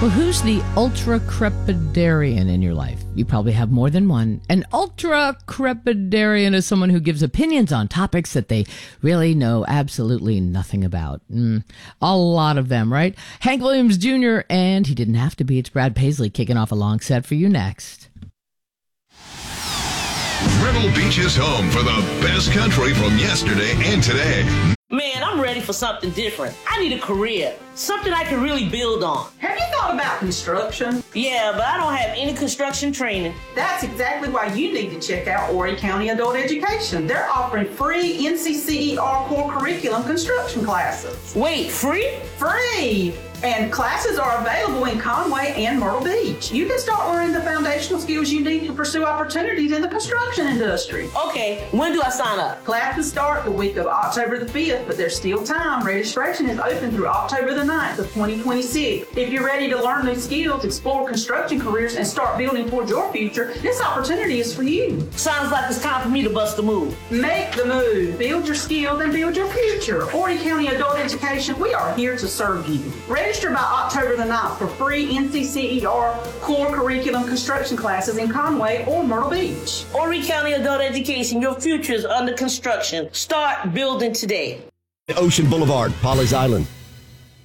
Well, who's the ultra-crepidarian in your life? You probably have more than one. An ultra-crepidarian is someone who gives opinions on topics that they really know absolutely nothing about. A lot of them, right? Hank Williams Jr., and he didn't have to be. It's Brad Paisley kicking off a long set for you next. Myrtle Beach is home for the best country from yesterday and today. Man, I'm ready for something different. I need a career, something I can really build on. Have you thought about construction? Yeah, but I don't have any construction training. That's exactly why you need to check out Horry County Adult Education. They're offering free NCCER core curriculum construction classes. Wait, free? Free! And classes are available in Conway and Myrtle Beach. You can start learning the foundational skills you need to pursue opportunities in the construction industry. Okay, when do I sign up? Classes start the week of October the 5th, but there's still time. Registration is open through October the 9th of 2026. If you're ready to learn new skills, explore construction careers, and start building towards your future, this opportunity is for you. Sounds like it's time for me to bust a move. Make the move. Build your skills and build your future. Horry County Adult Education, we are here to serve you. Register by October the 9th for free NCCER core curriculum construction classes in Conway or Myrtle Beach. Horry County Adult Education, your future is under construction. Start building today. Ocean Boulevard, Pawleys Island.